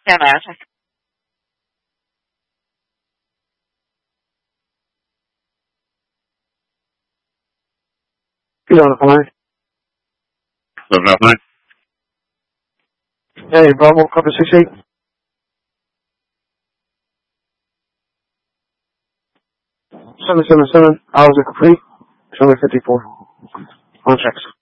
Atlantic. Good on the phone. 7 Hey, Bravo, copy 68. 777, hours are complete. 754. On checks.